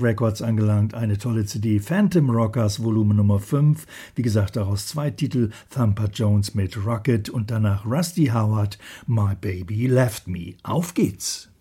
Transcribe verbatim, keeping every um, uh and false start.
Records angelangt, eine tolle C D, Phantom Rockers Volume Nummer fünf, wie gesagt daraus zwei Titel, Thumper Jones mit Rocket und danach Rusty Howard, My Baby Left Me. Auf geht's!